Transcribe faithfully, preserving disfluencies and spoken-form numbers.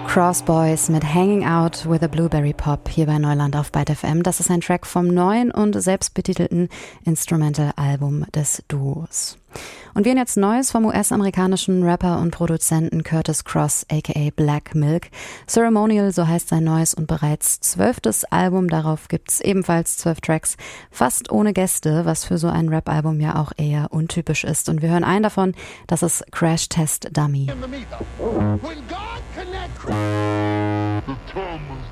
Cross Boys mit Hanging Out with a Blueberry Pop hier bei Neuland auf Byte F M. Das ist ein Track vom neuen und selbstbetitelten Instrumental-Album des Duos. Und wir haben jetzt Neues vom U S-amerikanischen Rapper und Produzenten Curtis Cross aka Black Milk. Ceremonial, so heißt sein neues und bereits zwölftes Album. Darauf gibt's ebenfalls zwölf Tracks, fast ohne Gäste, was für so ein Rap-Album ja auch eher untypisch ist. Und wir hören einen davon, das ist Crash Test Dummy. When God connects